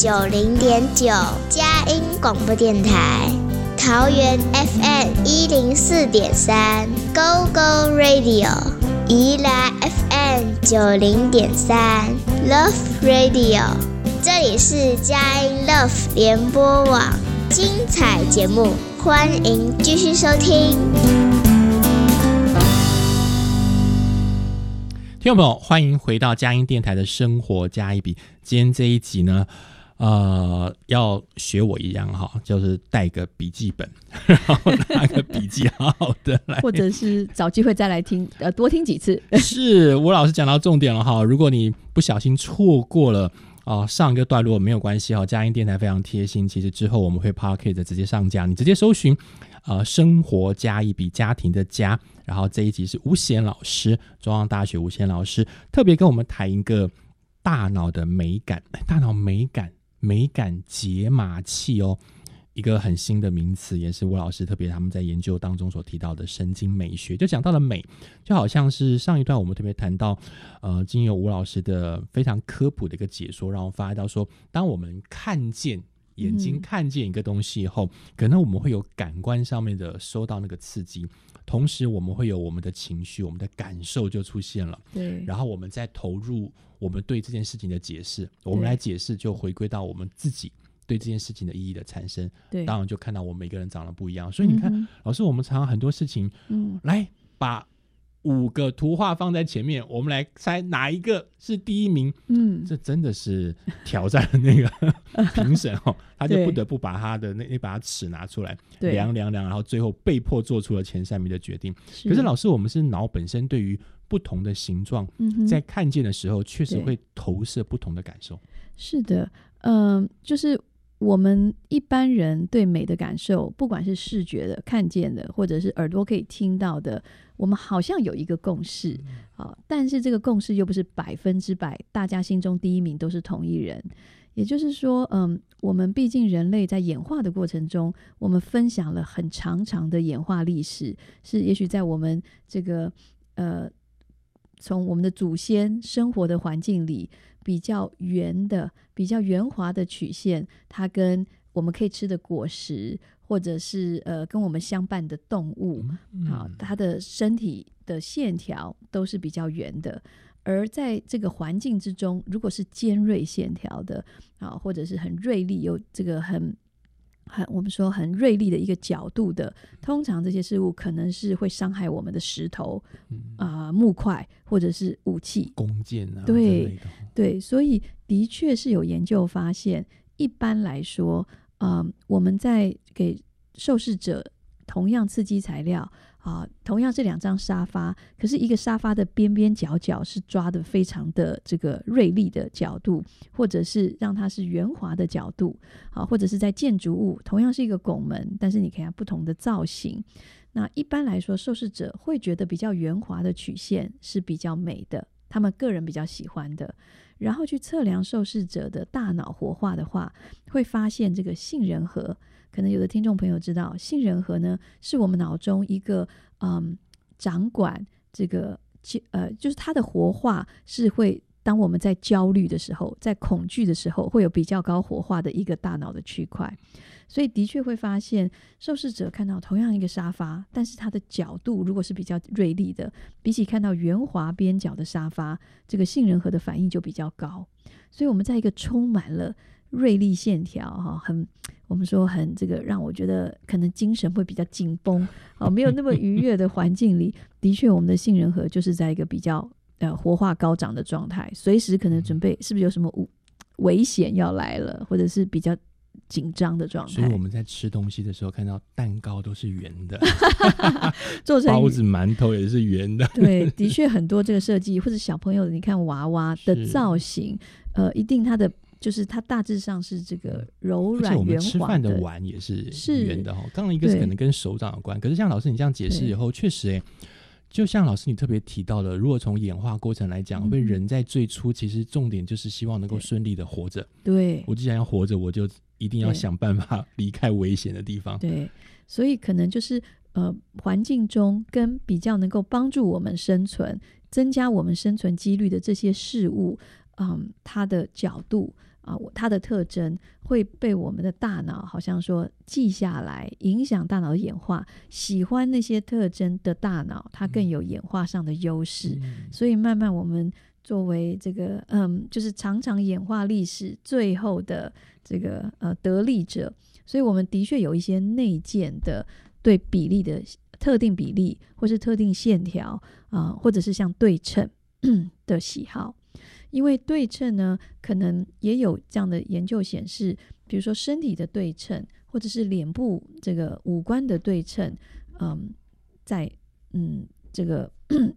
90.9佳音广播电台，桃园 FM104.3 Go Go Radio， 宜兰 FM90.3 Love Radio， 这里是佳音 Love 联播网，精彩节目欢迎继续收听。 听众朋友，欢迎回到佳音电台的生活加一笔。今天这一集呢，要学我一样哈，就是带个笔记本，然后拿个笔记好好的来， 或者是找机会再来听，多听几次。是吴老师讲到重点了哈，如果你不小心错过了上一个段落没有关系哈，佳音电台非常贴心，其实之后我们会 Podcast 直接上架，你直接搜寻生活加一笔，家庭的家，然后这一集是吴显老师，中央大学吴显老师特别跟我们谈一个大脑的美感，大脑美感解码器哦，一个很新的名词，也是吴老师特别他们在研究当中所提到的神经美学，就讲到了美，就好像是上一段我们特别谈到经由吴老师的非常科普的一个解说，让我发现到说，当我们看见眼睛看见一个东西以后，可能我们会有感官上面的收到那个刺激，同时我们会有我们的情绪，我们的感受就出现了，对，然后我们再投入我们对这件事情的解释，我们来解释就回归到我们自己对这件事情的意义的产生，对，当然就看到我们每个人长得不一样，所以你看，老师我们常常很多事情，来把5个图画放在前面，我们来猜哪一个是第一名，这真的是挑战了那个评审他就不得不把他的那把尺拿出来量，然后最后被迫做出了前3名的决定。可是老师，我们是脑本身对于不同的形状，在看见的时候确实会投射不同的感受。是的，就是我们一般人对美的感受，不管是视觉的看见的，或者是耳朵可以听到的，我们好像有一个共识，但是这个共识又不是100%大家心中第一名都是同一人。也就是说，我们毕竟人类在演化的过程中，我们分享了很长的演化历史，是也许在我们这个从我们的祖先生活的环境里，比较圆的、比较圆滑的曲线，它跟我们可以吃的果实，或者是跟我们相伴的动物，它的身体的线条都是比较圆的。而在这个环境之中，如果是尖锐线条的或者是很锐利，有这个我们说很锐利的一个角度的，通常这些事物可能是会伤害我们的石头木块或者是武器弓箭对，所以的确是有研究发现，一般来说我们在给受试者同样刺激材料同样是2张沙发，可是一个沙发的边边角角是抓的非常的这个锐利的角度，或者是让它是圆滑的角度，或者是在建筑物同样是一个拱门，但是你可以看不同的造型。那一般来说，受试者会觉得比较圆滑的曲线是比较美的，他们个人比较喜欢的。然后去测量受试者的大脑活化的话，会发现这个杏仁核，可能有的听众朋友知道，杏仁核呢是我们脑中一个掌管这个就是它的活化是会当我们在焦虑的时候，在恐惧的时候，会有比较高活化的一个大脑的区块。所以的确会发现，受试者看到同样一个沙发，但是它的角度如果是比较锐利的，比起看到圆滑边角的沙发，这个杏仁核的反应就比较高。所以我们在一个充满了锐利线条我们说很这个让我觉得可能精神会比较紧绷没有那么愉悦的环境里，的确我们的杏仁核就是在一个比较活化高涨的状态，随时可能准备是不是有什么危险要来了，或者是比较紧张的状态。所以我们在吃东西的时候看到蛋糕都是圆的做成包子馒头也是圆的对，的确很多这个设计，或者小朋友你看娃娃的造型一定它的就是它大致上是这个柔软圆滑的，而且我们吃饭的碗也是圆的刚刚一个是可能跟手掌有关，可是像老师你这样解释以后，确实就像老师你特别提到的，如果从演化过程来讲，会人在最初其实重点就是希望能够顺利的活着。对，我既然要活着，我就一定要想办法离开危险的地方。对，所以可能就是环境中跟比较能够帮助我们生存、增加我们生存几率的这些事物，它的角度它的特征会被我们的大脑好像说记下来，影响大脑的演化。喜欢那些特征的大脑，它更有演化上的优势。所以慢慢我们作为这个就是常常演化历史最后的这个得利者，所以我们的确有一些内建的对比例的特定比例，或是特定线条或者是像对称的喜好。因为对称呢，可能也有这样的研究显示，比如说身体的对称，或者是脸部这个五官的对称，在这个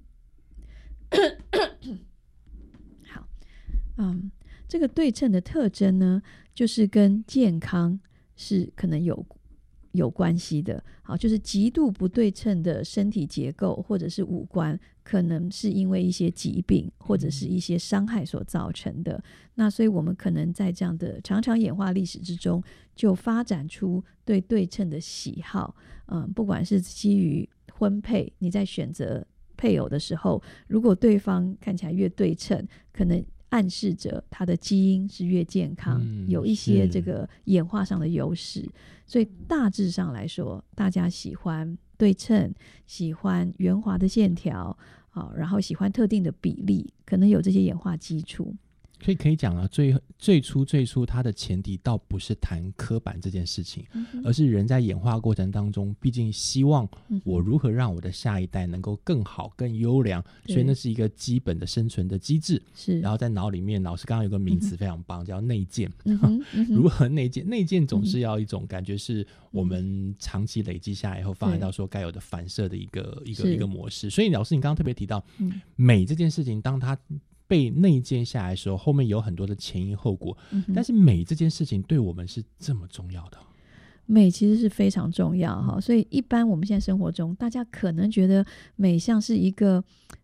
好，这个对称的特征呢，就是跟健康是可能有关系的。好，就是极度不对称的身体结构或者是五官，可能是因为一些疾病或者是一些伤害所造成的。那所以我们可能在这样的长长演化历史之中，就发展出对对称的喜好。不管是基于婚配，你在选择配偶的时候，如果对方看起来越对称，可能暗示着他的基因是越健康，有一些这个演化上的优势。所以大致上来说，大家喜欢对称，喜欢圆滑的线条，然后喜欢特定的比例，可能有这些演化基础。 可以讲啊，最初它的前提倒不是谈刻板这件事情，而是人在演化过程当中，毕竟希望我如何让我的下一代能够更好更优良，所以那是一个基本的生存的机制。是，然后在脑里面，老师刚刚有个名词非常棒，叫内建。如何内建？内建总是要一种感觉是我们长期累积下来以后，发展到说该有的反射的一个模式。所以老师你刚刚特别提到美这件事情，当它被内建下来的时候，后面有很多的前因后果，但是美这件事情对我们是这么重要的。 美其实是非常重要哈，所以一般我们现在生活中，大家可能觉得美像是一个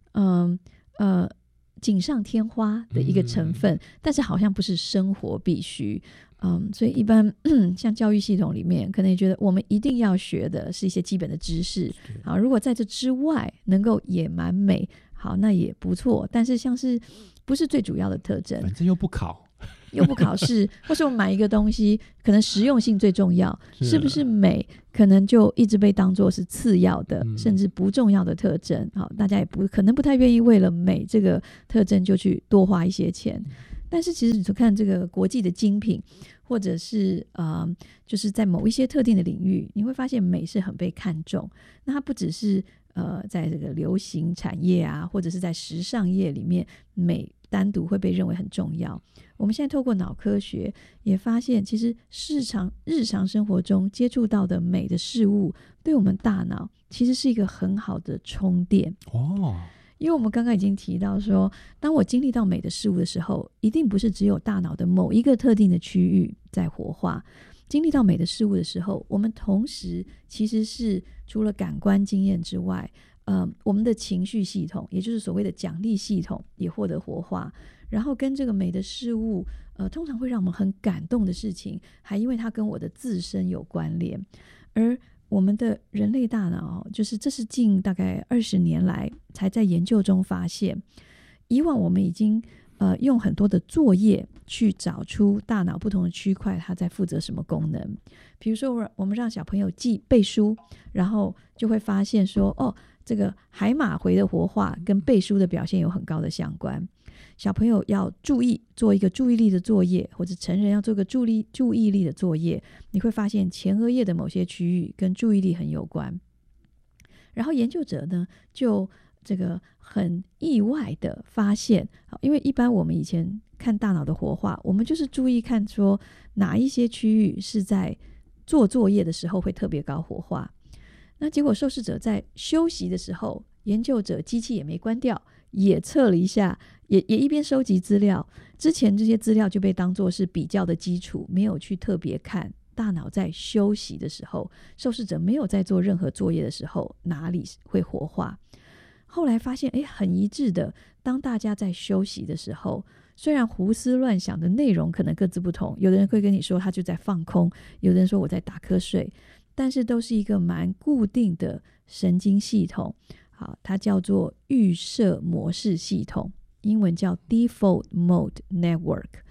锦上添花的一个成分，但是好像不是生活必须。所以一般像教育系统里面，可能也觉得我们一定要学的是一些基本的知识。好，如果在这之外能够也蛮美，好，那也不错。但是像是不是最主要的特征， 反正又不考试，或是我们买一个东西，可能实用性最重要，是不是美可能就一直被当作是次要的，甚至不重要的特征。好，大家也可能不太愿意为了美这个特征就去多花一些钱。但是其实你看这个国际的精品，或者是就是在某一些特定的领域，你会发现美是很被看重。那它不只是在这个流行产业啊，或者是在时尚业里面，美单独会被认为很重要。我们现在透过脑科学也发现，其实日常生活中接触到的美的事物，对我们大脑其实是一个很好的充电。因为我们刚刚已经提到说，当我经历到美的事物的时候，一定不是只有大脑的某一个特定的区域在活化。经历到美的事物的时候，我们同时其实是除了感官经验之外，我们的情绪系统，也就是所谓的奖励系统也获得活化。然后跟这个美的事物通常会让我们很感动的事情，还因为它跟我的自身有关联。而我们的人类大脑，就是这是近大概20年来才在研究中发现，以往我们已经用很多的作业去找出大脑不同的区块它在负责什么功能。比如说我们让小朋友背书，然后就会发现说这个海马回的活化跟背书的表现有很高的相关。小朋友要做一个注意力的作业，或者成人要做个注意力的作业，你会发现前额叶的某些区域跟注意力很有关。然后研究者呢，就这个很意外的发现，因为一般我们以前看大脑的活化，我们就是注意看说哪一些区域是在做作业的时候会特别高活化。那结果受试者在休息的时候，研究者机器也没关掉，也测了一下，也一边收集资料，之前这些资料就被当作是比较的基础，没有去特别看大脑在休息的时候，受试者没有在做任何作业的时候哪里会活化。后来发现很一致的，当大家在休息的时候，虽然胡思乱想的内容可能各自不同，有的人会跟你说他就在放空，有的人说我在打瞌睡，但是都是一个蛮固定的神经系统。好，它叫做预设模式系统，英文叫 Default Mode Network。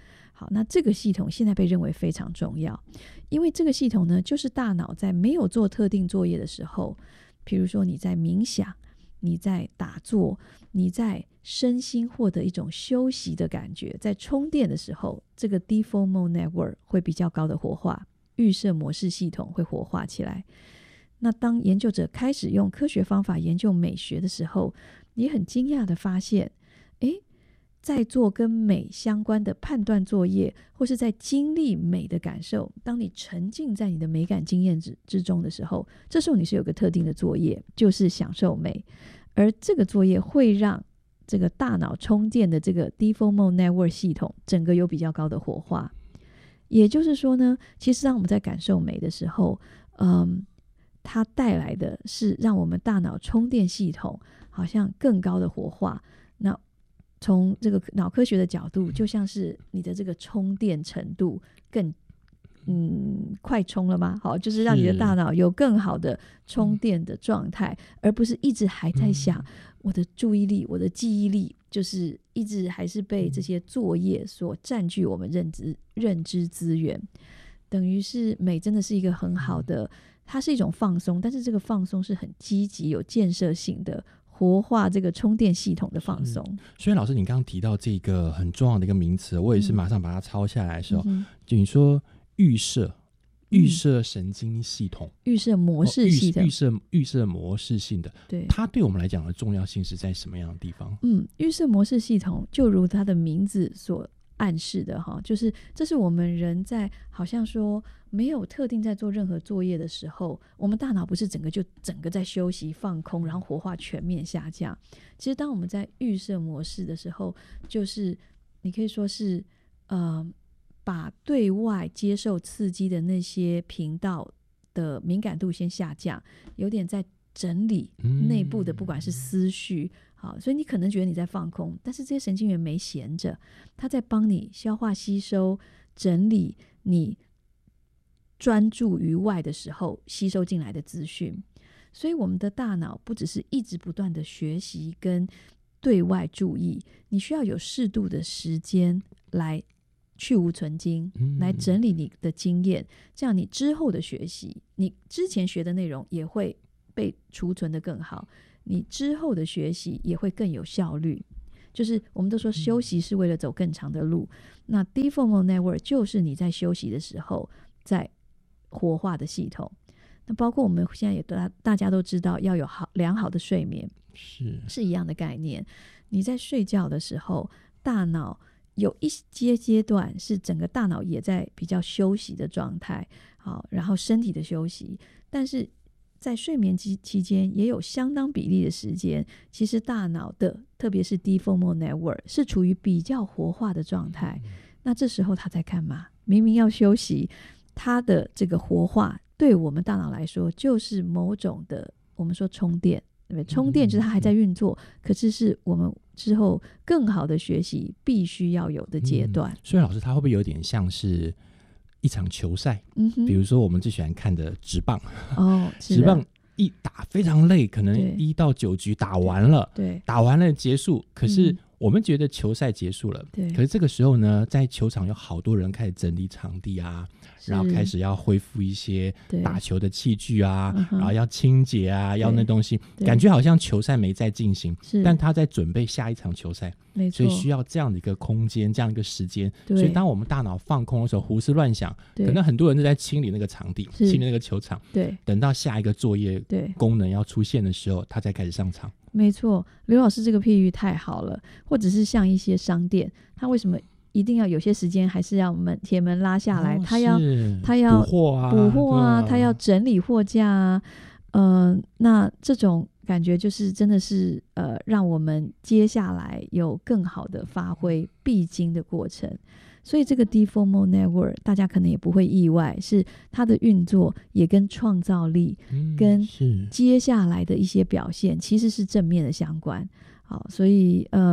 好，那这个系统现在被认为非常重要，因为这个系统呢，就是大脑在没有做特定作业的时候，比如说你在冥想，你在打坐，你在身心获得一种休息的感觉，在充电的时候，这个 default mode network 会比较高的活化，预设模式系统会活化起来。那当研究者开始用科学方法研究美学的时候，也很惊讶的发现，在做跟美相关的判断作业，或是在经历美的感受，当你沉浸在你的美感经验之中的时候，这时候你是有个特定的作业，就是享受美，而这个作业会让这个大脑充电的这个 default mode network 系统整个有比较高的活化。也就是说呢，其实当我们在感受美的时候，它带来的是让我们大脑充电系统好像更高的活化。那从这个脑科学的角度，就像是你的这个充电程度更快充了吗？好，就是让你的大脑有更好的充电的状态，而不是一直还在想我的注意力、我的记忆力，就是一直还是被这些作业所占据我们认知资源。等于是美真的是一个很好的，它是一种放松，但是这个放松是很积极、有建设性的，活化这个充电系统的放松。 所以老师，你刚刚提到这个很重要的一个名词，我也是马上把它抄下来的时候，就你说预设神经系统， 预设模式系统， 预设模式性的， 对， 它对我们来讲的重要性是在什么样的地方？ 预设模式系统就如它的名字所暗示的哈，就是这是我们人在好像说没有特定在做任何作业的时候，我们大脑不是整个在休息放空，然后活化全面下降。其实当我们在预设模式的时候，就是你可以说是把对外接受刺激的那些频道的敏感度先下降，有点在整理内部的不管是思绪，好，所以你可能觉得你在放空，但是这些神经元没闲着，它在帮你消化吸收整理你专注于外的时候吸收进来的资讯。所以我们的大脑不只是一直不断的学习跟对外注意，你需要有适度的时间来去无存精，来整理你的经验，这样你之后的学习，你之前学的内容也会被储存得更好，你之后的学习也会更有效率。就是我们都说休息是为了走更长的路，那 default mode network 就是你在休息的时候在活化的系统。那包括我们现在也大家都知道要有良好的睡眠，是一样的概念。你在睡觉的时候，大脑有一些阶段是整个大脑也在比较休息的状态，好，然后身体的休息，但是在睡眠期间也有相当比例的时间，其实大脑的特别是 default mode network 是处于比较活化的状态。那这时候他在干嘛？明明要休息，他的这个活化对我们大脑来说就是某种的我们说充电，对不对？充电就是它还在运作，可是是我们之后更好的学习必须要有的阶段。 所以老师，他会不会有点像是一场球赛？比如说我们最喜欢看的职棒，职棒一打非常累，可能1到9局打完了，对，打完了结束，可是我们觉得球赛结束了，可是这个时候呢，在球场有好多人开始整理场地啊，然后开始要恢复一些打球的器具啊，然后要清洁啊，要那东西，感觉好像球赛没在进行，但他在准备下一场球赛，所以需要这样的一个空间，这样一个时间。所以当我们大脑放空的时候，胡思乱想，可能很多人都在清理那个场地，清理那个球场，等到下一个作业功能要出现的时候，他才开始上场。 没错，刘老师这个譬喻太好了。或者是像一些商店，他为什么一定要有些时间还是要铁门拉下来，他要补货啊，他要整理货架啊，那这种感觉就是真的是让我们接下来有更好的发挥必经的过程。所以这个 default mode network 大家可能也不会意外，是它的运作也跟创造力跟接下来的一些表现其实是正面的相关。好，所以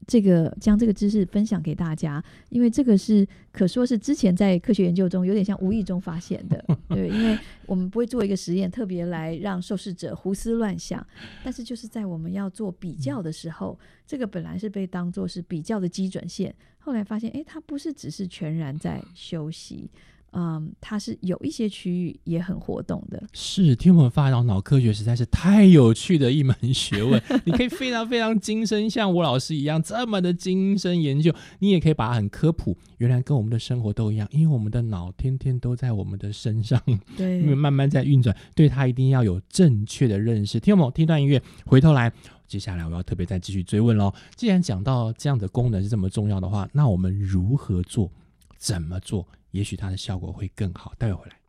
将这个知识分享给大家，因为这个是可说是之前在科学研究中有点像无意中发现的对，因为我们不会做一个实验特别来让受试者胡思乱想，但是就是在我们要做比较的时候，这个本来是被当作是比较的基准线，后来发现它不是只是全然在休息，它是有一些区域也很活动的。 是，听我们发现脑科学实在是太有趣的一门学问你可以非常非常精深，像我老师一样这么的精深研究，你也可以把它很科普，原来跟我们的生活都一样，因为我们的脑天天都在我们的身上， 对， 慢慢在运转，对它一定要有正确的认识。听我们听段音乐回头来，接下来我要特别再继续追问咯，既然讲到这样的功能是这么重要的话，那我们如何做，怎么做，也许它的效果会更好。待会回来。